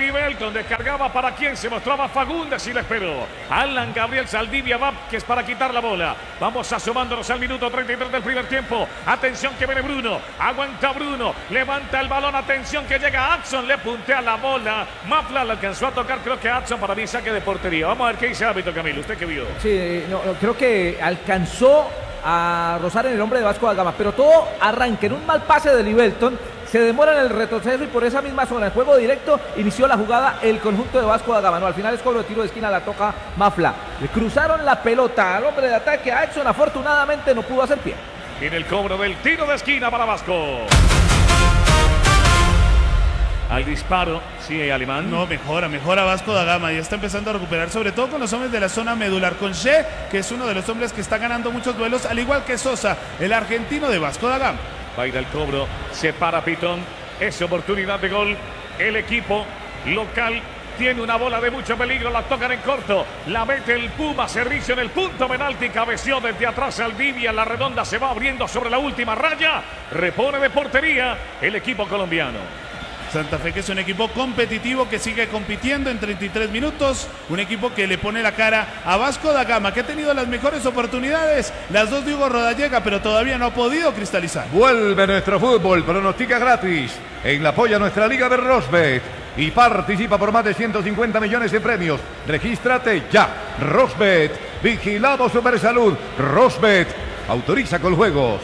Libelton, descargaba para quien se mostraba Fagundes y le esperó. Alan Gabriel Saldivia Vázquez para quitar la bola. Vamos asomándonos al minuto 33 del primer tiempo. Atención que viene Bruno. Aguanta Bruno. Levanta el balón. Atención que llega Adson. Le puntea la bola. Mafla la alcanzó a tocar. Creo que Adson para mí saque de portería. Vamos a ver qué dice el árbitro, Camilo. ¿Usted qué vio? Sí, creo que alcanzó a rozar en el hombre de Vasco da Gama, pero todo arranca en un mal pase de Libelton. Se demora en el retroceso y por esa misma zona, en juego directo, inició la jugada el conjunto de Vasco da Gama. No, al final es cobro de tiro de esquina, la toca Mafla. Le cruzaron la pelota al hombre de ataque, a Edson. Afortunadamente no pudo hacer pie. En el cobro del tiro de esquina para Vasco. Al disparo, sí, Alemán. No, mejora Vasco da Gama. Ya está empezando a recuperar, sobre todo con los hombres de la zona medular. Con She, que es uno de los hombres que está ganando muchos duelos, al igual que Sosa, el argentino de Vasco da Gama. Va a ir al cobro, se para Pitón. Es oportunidad de gol. El equipo local tiene una bola de mucho peligro, la tocan en corto. La mete el Puma, servicio en el punto penalti. Cabeció desde atrás Saldivia. La redonda se va abriendo sobre la última raya. Repone de portería el equipo colombiano. Santa Fe, que es un equipo competitivo que sigue compitiendo en 33 minutos, un equipo que le pone la cara a Vasco da Gama, que ha tenido las mejores oportunidades, las dos de Hugo Rodallega, pero todavía no ha podido cristalizar. Vuelve nuestro fútbol, pronostica gratis en la polla nuestra liga de Rosbet y participa por más de 150 millones de premios. Regístrate ya. Rosbet, vigilado Supersalud. Rosbet, autoriza con juegos.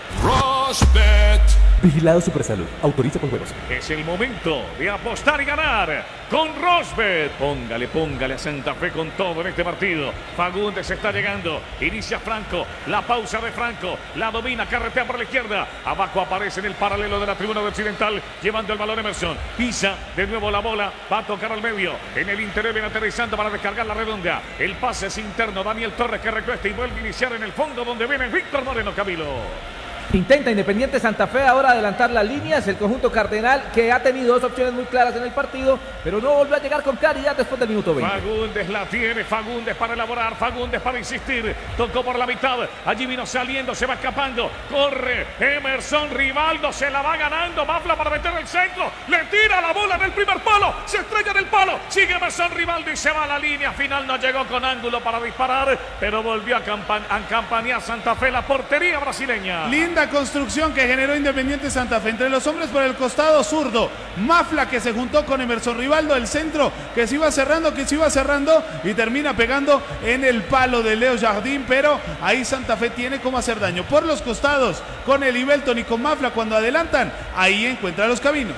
Rosbet. Vigilado Supersalud. Autoriza con juegos. Es el momento de apostar y ganar con Rosbet. Póngale a Santa Fe con todo en este partido. Fagundes está llegando. Inicia Franco. La pausa de Franco. La domina. Carretea por la izquierda. Abajo aparece en el paralelo de la tribuna occidental. Llevando el balón Emerson. Pisa de nuevo la bola. Va a tocar al medio. En el interior viene aterrizando para descargar la redonda. El pase es interno. Daniel Torres que recuesta y vuelve a iniciar en el fondo donde viene Víctor Moreno. Camilo. Intenta Independiente Santa Fe ahora adelantar las líneas, el conjunto cardenal que ha tenido dos opciones muy claras en el partido, pero no volvió a llegar con claridad después del minuto 20. Fagundes la tiene, Fagundes para elaborar, Fagundes para insistir, tocó por la mitad, allí vino saliendo, se va escapando, corre Emerson Rivaldo, se la va ganando, Mafla para meter el centro, le tira la bola en el primer palo, se estrella en el palo, sigue Emerson Rivaldo y se va a la línea final, no llegó con ángulo para disparar, pero volvió a campanear Santa Fe, la portería brasileña. Linda construcción que generó Independiente Santa Fe entre los hombres por el costado zurdo. Mafla que se juntó con Emerson Rivaldo, el centro que se iba cerrando y termina pegando en el palo de Leo Jardín, pero ahí Santa Fe tiene cómo hacer daño. Por los costados con el Libelton y con Mafla cuando adelantan, ahí encuentra los caminos.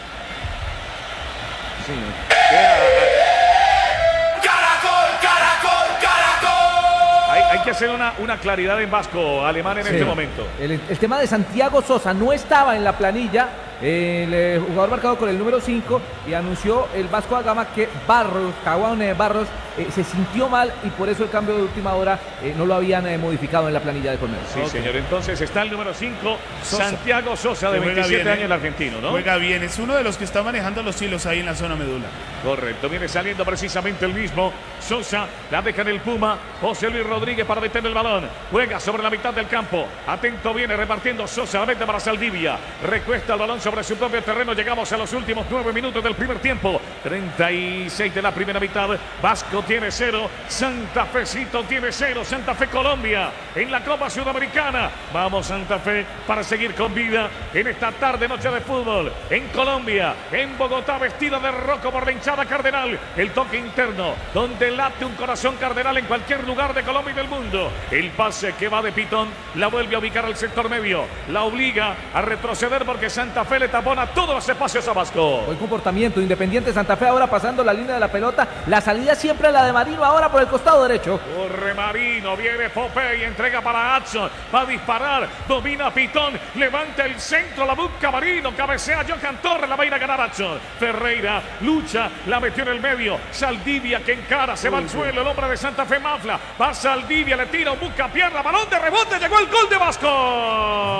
Sí. Hay que hacer una claridad en Vasco Alemán en este momento. El tema de Santiago Sosa no estaba en la planilla, el jugador marcado con el número 5, y anunció el Vasco da Gama que Caguán Barros se sintió mal y por eso el cambio de última hora no lo habían modificado en la planilla de Colmenar. Sí, señor. Entonces está el número 5, Santiago Sosa, de 27 años, el argentino, ¿no? Juega bien, es uno de los que está manejando los hilos ahí en la zona medular. Correcto, viene saliendo precisamente el mismo Sosa, la deja en el Puma, José Luis Rodríguez para meter el balón, juega sobre la mitad del campo, atento viene repartiendo Sosa, la mete para Saldivia, recuesta el balón sobre su propio terreno, llegamos a los últimos 9 minutos del primer tiempo, 36 de la primera mitad, Vasco tiene 0, Santa Fecito tiene 0, Santa Fe Colombia en la Copa Sudamericana, vamos Santa Fe para seguir con vida en esta tarde noche de fútbol, en Colombia, en Bogotá, vestido de rojo por la hinchada cardenal, el toque interno, donde late un corazón cardenal en cualquier lugar de Colombia y del mundo, el pase que va de Pitón, la vuelve a ubicar al sector medio, la obliga a retroceder porque Santa Fe le tapona todos los espacios a Vasco. Buen comportamiento, Independiente Santa Fe ahora pasando la línea de la pelota, la salida siempre la de Marino ahora por el costado derecho. Corre Marino, viene Popey, entrega para Adson, va a disparar, domina Pitón, levanta el centro, la busca Marino, cabecea Johan Torres, la va a ir a ganar Adson. Ferreira lucha, la metió en el medio, Saldivia que encara, se va al suelo, el hombre de Santa Fe Mafla, va Saldivia, le tira, busca pierna, balón de rebote, llegó el gol de Vasco.